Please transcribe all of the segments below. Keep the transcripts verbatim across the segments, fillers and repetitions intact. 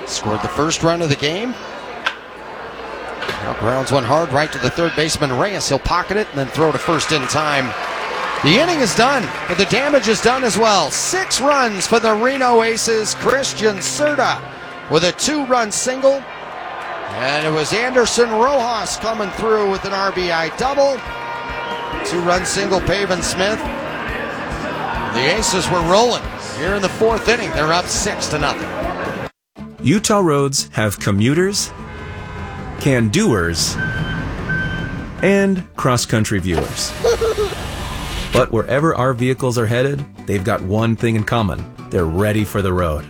Scored the first run of the game. Now grounds one hard right to the third baseman Reyes. He'll pocket it and then throw to first in time. The inning is done, but the damage is done as well. Six runs for the Reno Aces. Christian Cerda with a two-run single. And it was Anderson Rojas coming through with an R B I double. Two-run single, Pavin Smith. The Aces were rolling. Here in the fourth inning, they're up six to nothing. Utah roads have commuters, can-doers, and cross-country viewers. But wherever our vehicles are headed, they've got one thing in common. They're ready for the road.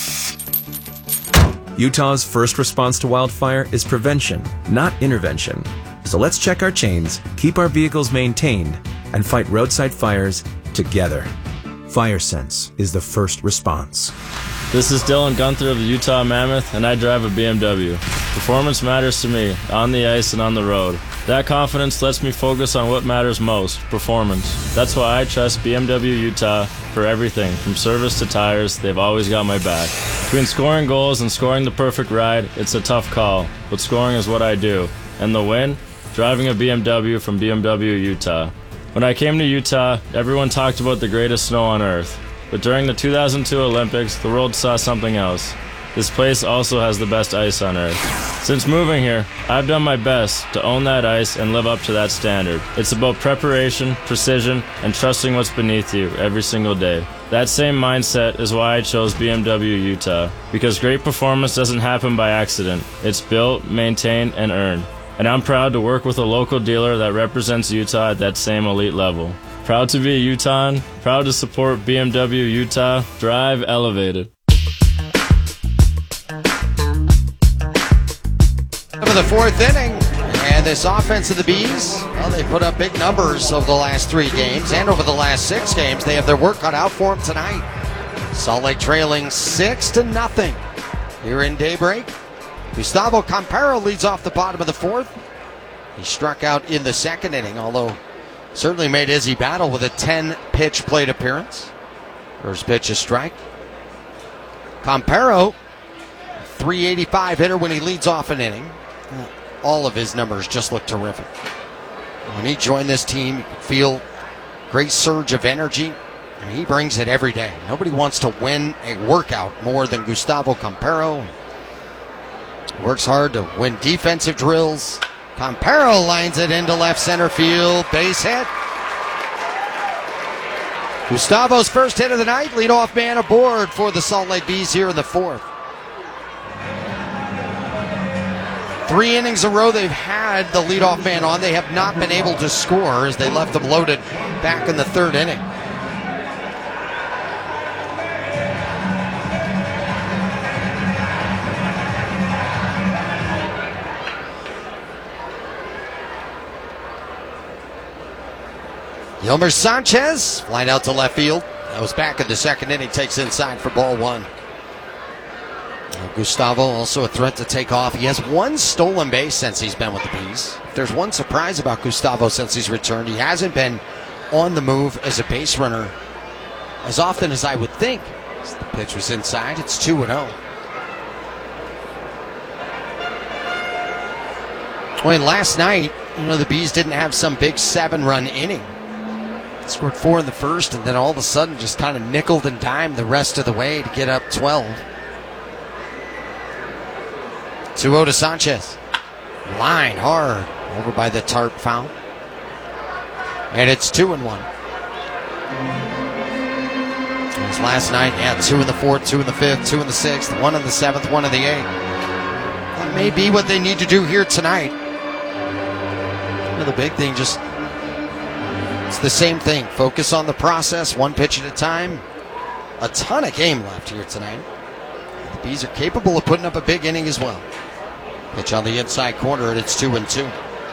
Utah's first response to wildfire is prevention, not intervention. So let's check our chains, keep our vehicles maintained, and fight roadside fires together. FireSense is the first response. This is Dylan Gunther of the Utah Mammoth, and I drive a B M W. Performance matters to me, on the ice and on the road. That confidence lets me focus on what matters most, performance. That's why I trust B M W Utah for everything, from service to tires. They've always got my back. Between scoring goals and scoring the perfect ride, it's a tough call, but scoring is what I do. And the win? Driving a B M W from B M W Utah. When I came to Utah, everyone talked about the greatest snow on earth. But during the two thousand two Olympics, the world saw something else. This place also has the best ice on earth. Since moving here, I've done my best to own that ice and live up to that standard. It's about preparation, precision, and trusting what's beneath you every single day. That same mindset is why I chose B M W Utah, because great performance doesn't happen by accident. It's built, maintained, and earned. And I'm proud to work with a local dealer that represents Utah at that same elite level. Proud to be a Utahn, proud to support B M W Utah. Drive elevated. Of the fourth inning, and this offense of the Bees, well, they put up big numbers over the last three games, and over the last six games. They have their work cut out for them tonight. Salt Lake trailing six to nothing here in Daybreak. Gustavo Campero leads off the bottom of the fourth. He struck out in the second inning, although certainly made Izzy battle with a ten-pitch plate appearance. First pitch a strike. Campero, three eighty-five hitter when he leads off an inning. All of his numbers just look terrific. When he joined this team, you could feel great surge of energy. I mean, he brings it every day. Nobody wants to win a workout more than Gustavo Campero. Works hard to win defensive drills. Campero lines it into left center field. Base hit. Gustavo's first hit of the night. Leadoff man aboard for the Salt Lake Bees here in the fourth. Three innings in a row they've had the leadoff man on. They have not been able to score as they left them loaded back in the third inning. Yelmer Sanchez flying out to left field. That was back in the second inning. Takes inside for ball one. Gustavo also a threat to take off. He has one stolen base since he's been with the Bees. If there's one surprise about Gustavo since he's returned, he hasn't been on the move as a base runner as often as I would think. As the pitch was inside. It's two and oh. Well, last night, you know, the Bees didn't have some big seven-run inning. Scored four in the first, and then all of a sudden just kind of nickeled and dimed the rest of the way to get up twelve. two oh to Sanchez. Line hard over by the Tarp foul. And it's two and one. It was last night, yeah, two in the fourth, two in the fifth, two in the sixth, one in the seventh, one in the eighth. That may be what they need to do here tonight. You know, the big thing, just it's the same thing. Focus on the process, one pitch at a time. A ton of game left here tonight. The Bees are capable of putting up a big inning as well. Pitch on the inside corner, and it's two and two.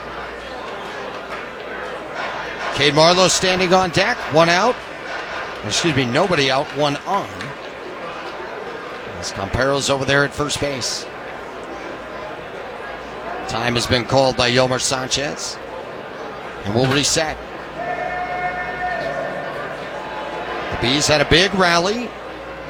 Cade Marlowe standing on deck, one out. Excuse me, nobody out, one on. As Campero's over there at first base. Time has been called by Yelmer Sanchez. And we'll reset. The Bees had a big rally